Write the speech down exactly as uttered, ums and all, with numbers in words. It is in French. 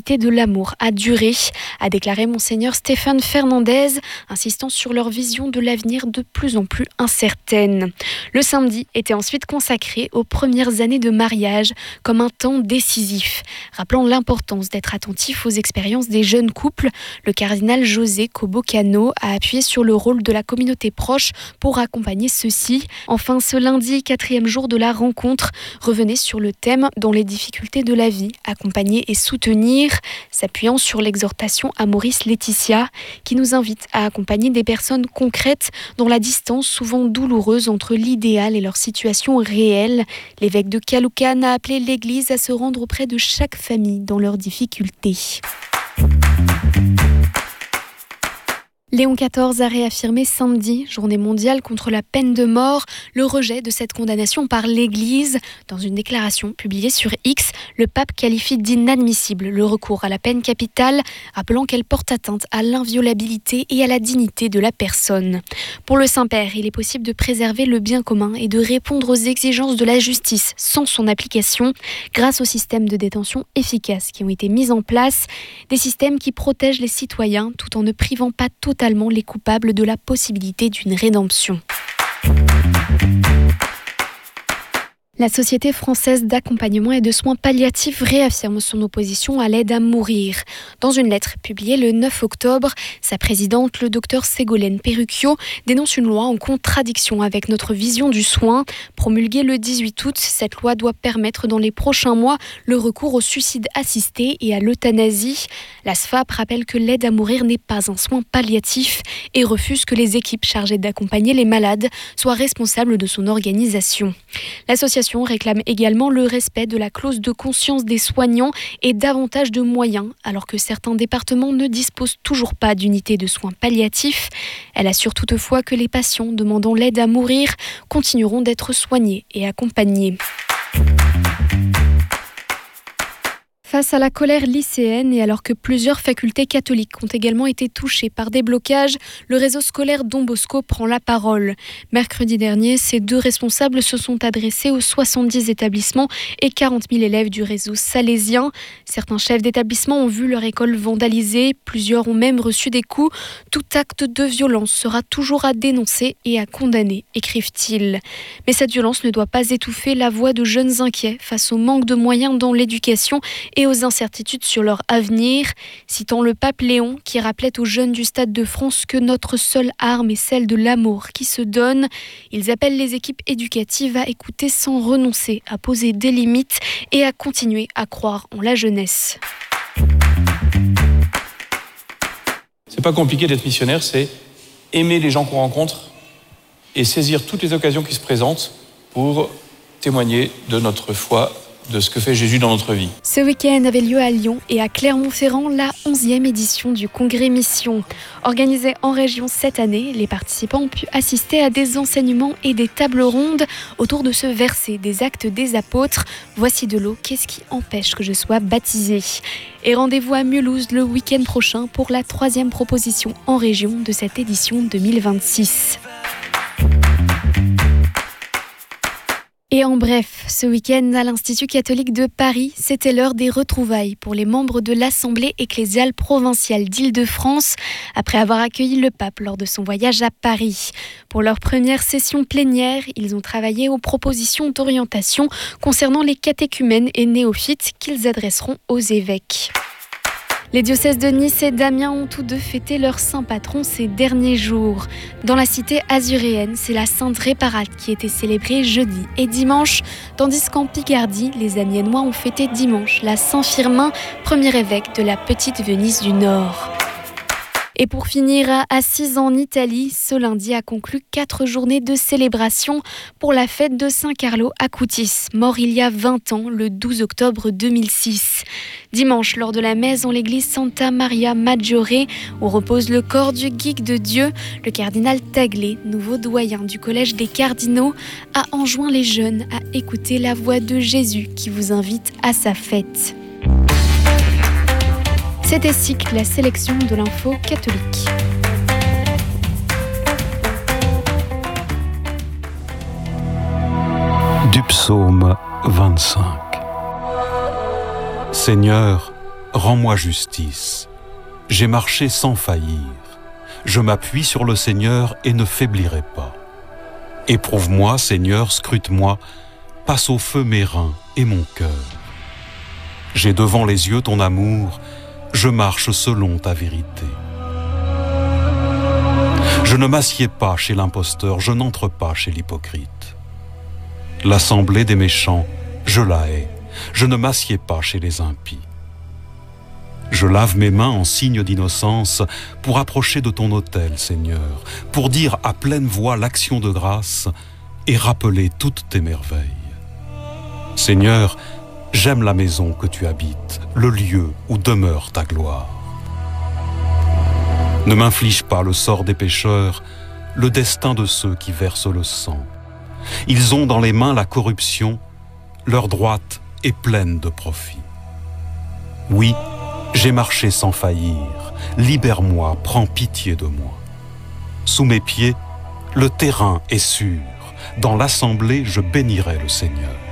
nécessité de l'amour à durer, a déclaré Monseigneur Stéphane Fernandez, insistant sur leur vision de l'avenir de plus en plus incertaine. Le samedi était ensuite consacré aux premières années de mariage comme un temps décisif. Rappelant l'importance d'être attentif aux expériences des jeunes couples, le cardinal José Cobo-Cano a appuyé sur le rôle de la communauté proche pour accompagner ceux-ci. Enfin, ce lundi, quatrième jour de la rencontre, revenait sur le thème « Dans les difficultés de la vie, accompagner et soutenir », s'appuyant sur l'exhortation Amoris Laetitia, qui nous invite à accompagner des personnes concrètes dans la distance souvent douloureuse entre l'idéal et leur situation réelle. L'évêque de Caloocan a appelé l'Église à se rendre auprès de chaque famille dans leurs difficultés. Léon quatorze a réaffirmé samedi, journée mondiale contre la peine de mort, le rejet de cette condamnation par l'Église. Dans une déclaration publiée sur X, le pape qualifie d'inadmissible le recours à la peine capitale, rappelant qu'elle porte atteinte à l'inviolabilité et à la dignité de la personne. Pour le Saint-Père, il est possible de préserver le bien commun et de répondre aux exigences de la justice sans son application, grâce aux systèmes de détention efficaces qui ont été mis en place, des systèmes qui protègent les citoyens tout en ne privant pas totalement totalement les coupables de la possibilité d'une rédemption. La Société française d'accompagnement et de soins palliatifs réaffirme son opposition à l'aide à mourir. Dans une lettre publiée le neuf octobre, sa présidente, le docteur Ségolène Perrucchio, dénonce une loi en contradiction avec notre vision du soin. Promulguée le dix-huit août, cette loi doit permettre dans les prochains mois le recours au suicide assisté et à l'euthanasie. La S F A P rappelle que l'aide à mourir n'est pas un soin palliatif et refuse que les équipes chargées d'accompagner les malades soient responsables de son organisation. L'association réclame également le respect de la clause de conscience des soignants et davantage de moyens, alors que certains départements ne disposent toujours pas d'unités de soins palliatifs. Elle assure toutefois que les patients demandant l'aide à mourir continueront d'être soignés et accompagnés. Face à la colère lycéenne et alors que plusieurs facultés catholiques ont également été touchées par des blocages, le réseau scolaire Don Bosco prend la parole. Mercredi dernier, ces deux responsables se sont adressés aux soixante-dix établissements et quarante mille élèves du réseau salésien. Certains chefs d'établissement ont vu leur école vandalisée, plusieurs ont même reçu des coups. Tout acte de violence sera toujours à dénoncer et à condamner, écrivent-ils. Mais cette violence ne doit pas étouffer la voix de jeunes inquiets face au manque de moyens dans l'éducation et aux incertitudes sur leur avenir, citant le pape Léon qui rappelait aux jeunes du Stade de France que notre seule arme est celle de l'amour qui se donne. Ils appellent les équipes éducatives à écouter sans renoncer, à poser des limites et à continuer à croire en la jeunesse. C'est pas compliqué d'être missionnaire, c'est aimer les gens qu'on rencontre et saisir toutes les occasions qui se présentent pour témoigner de notre foi, de ce que fait Jésus dans notre vie. Ce week-end avait lieu à Lyon et à Clermont-Ferrand la onzième édition du Congrès Mission. Organisé en région cette année, les participants ont pu assister à des enseignements et des tables rondes autour de ce verset des Actes des Apôtres. Voici de l'eau, qu'est-ce qui empêche que je sois baptisé ? Et rendez-vous à Mulhouse le week-end prochain pour la troisième proposition en région de cette édition deux mille vingt-six. Et en bref, ce week-end à l'Institut catholique de Paris, c'était l'heure des retrouvailles pour les membres de l'Assemblée ecclésiale provinciale d'Île-de-France, après avoir accueilli le pape lors de son voyage à Paris. Pour leur première session plénière, ils ont travaillé aux propositions d'orientation concernant les catéchumènes et néophytes qu'ils adresseront aux évêques. Les diocèses de Nice et d'Amiens ont tous deux fêté leur saint patron ces derniers jours. Dans la cité azuréenne, c'est la Sainte Réparate qui était célébrée jeudi et dimanche, tandis qu'en Picardie, les Amiénois ont fêté dimanche la Saint-Firmin, premier évêque de la petite Venise du Nord. Et pour finir, à Assise en Italie, ce lundi a conclu quatre journées de célébration pour la fête de Saint Carlo Acutis, mort il y a vingt ans, le douze octobre deux mille six. Dimanche, lors de la messe en l'église Santa Maria Maggiore, où repose le corps du geek de Dieu, le cardinal Taglé, nouveau doyen du collège des cardinaux, a enjoint les jeunes à écouter la voix de Jésus qui vous invite à sa fête. C'était Cycle, la sélection de l'info catholique. Du psaume vingt-cinq. Seigneur, rends-moi justice. J'ai marché sans faillir. Je m'appuie sur le Seigneur et ne faiblirai pas. Éprouve-moi, Seigneur, scrute-moi, passe au feu mes reins et mon cœur. J'ai devant les yeux ton amour, je marche selon ta vérité. Je ne m'assieds pas chez l'imposteur, je n'entre pas chez l'hypocrite. L'assemblée des méchants, je la hais, je ne m'assieds pas chez les impies. Je lave mes mains en signe d'innocence pour approcher de ton autel, Seigneur, pour dire à pleine voix l'action de grâce et rappeler toutes tes merveilles. Seigneur, j'aime la maison que tu habites, le lieu où demeure ta gloire. Ne m'inflige pas le sort des pécheurs, le destin de ceux qui versent le sang. Ils ont dans les mains la corruption, leur droite est pleine de profit. Oui, j'ai marché sans faillir, libère-moi, prends pitié de moi. Sous mes pieds, le terrain est sûr, dans l'assemblée je bénirai le Seigneur.